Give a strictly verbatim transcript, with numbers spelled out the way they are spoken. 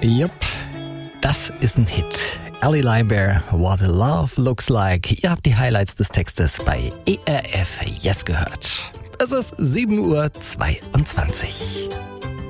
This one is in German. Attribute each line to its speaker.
Speaker 1: Jupp, das ist ein Hit. Ellie Lieber, What Love Looks Like. Ihr habt die Highlights des Textes bei E R F Yes gehört. Es ist sieben Uhr zweiundzwanzig.